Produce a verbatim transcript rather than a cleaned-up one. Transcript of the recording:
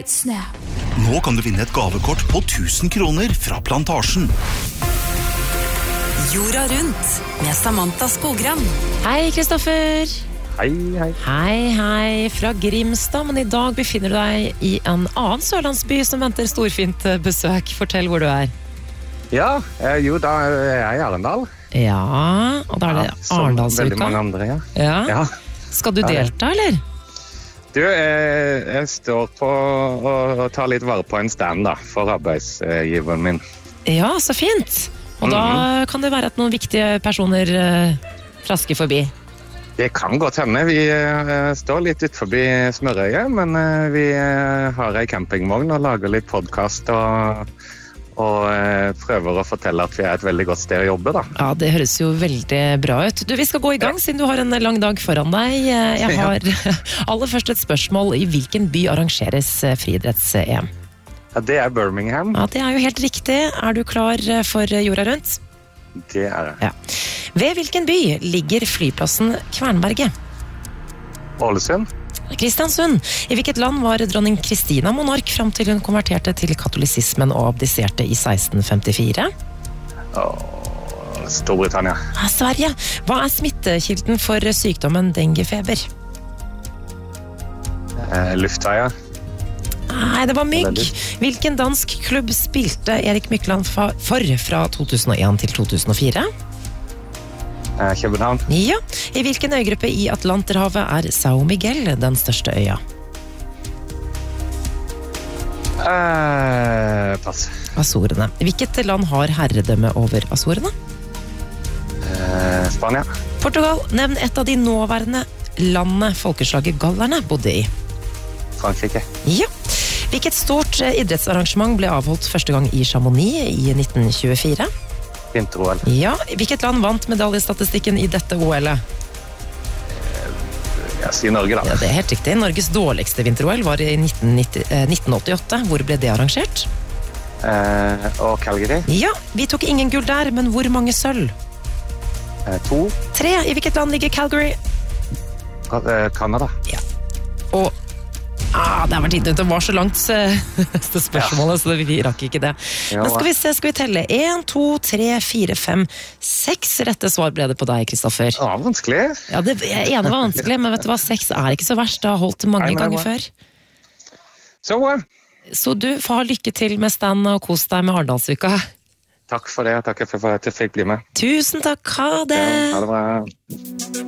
Snap. Nå kan du vinne et gavekort på tusen kroner fra Plantasjen. Jorda rundt med Samantha Skogran. Hei, Kristoffer. Hei, hei. Hei, hei. Fra Grimstad, men i dag befinner du deg i en annen sørlandsby som venter storfint besøk. Fortell hvor du er. Ja, jo, da er jeg i Arendal. Ja, og da er det ja, som Arendalsuka. veldig mange andre, ja. Ja. Ja. Skal du delta, eller? Du, jeg, jeg står på å ta litt vare på en stand da, for arbeidsgiveren min. Ja, så fint. Og mm-hmm. da kan det være at noen viktige personer uh, flasker forbi. Det kan godt hende. Vi uh, står litt ut forbi Smørøyet, men uh, vi uh, har en campingvogn og lager litt podcast og, og uh, prøver å fortelle at vi er et veldig godt sted å jobbe, da. Ja, det høres jo veldig bra ut. Du, vi skal gå i gang, ja. Siden du har en lang dag foran deg. Jeg har ja. aller først et spørsmål. I hvilken by arrangeres friidretts-E M? Ja, det er Birmingham. Ja, det er jo helt riktig. Er du klar for jorda rundt? Det er det. Ja. Ved hvilken by ligger flyplassen Kvernberget? Ålesund. Kristiansund. I hvilket land var dronning Kristina monark frem til hun konverterte til katolisismen og abdiserte i seksten femtifire? Åh, Storbritannia. Ja, Sverige. Hva er smittekilden for sykdommen denguefeber? Eh, luftveier. Nei, det var mygg. Hvilken dansk klubb spilte Erik Mykland for fra to tusen og en til to tusen og fire? Eh, København. Ja. I hvilken øygruppe i Atlanterhavet er São Miguel den største øya? Eh, pass. Azorene. Hvilket land har herredømme over Azorene? Eh, Spania. Portugal. Nevn et av de nåværende landene folkeslaget gallerne bodde i. Frankrike. Ja. Hvilket stort idrettsarrangement ble avholdt første gang i Chamonix i nitten tjuefire? Vinter-O L. Ja. Hvilket land vant medaljestatistikken i dette O L-et? Jeg sier Norge, da. Ja, det er helt riktig. Norges dårligste vinter-O L var i nitten åttiåtte. Hvor ble det arrangert? Eh, og Calgary. Ja. Vi tok ingen gull der, men hvor mange sølv? Eh, to. Tre. I hvilket land ligger Calgary? Canada. Ja. Og Ah, det har vært intet, det var så langt det spørsmålet, ja. Så vi rakk ikke det. Men skal vi se, skal vi telle? En, to, tre, fire, fem, seks rette svar ble det på deg, Kristoffer. Ja, vanskelig. Ja, det ene var vanskelig, men vet du hva, seks er ikke så verst. Det har holdt mange Nei, ganger før. Så, uh. så du får ha lykke til med stand og kos deg med Arendalsuka. Takk for det, takk for at jeg fikk bli med. Tusen takk, ha det! Ja, ha det bra.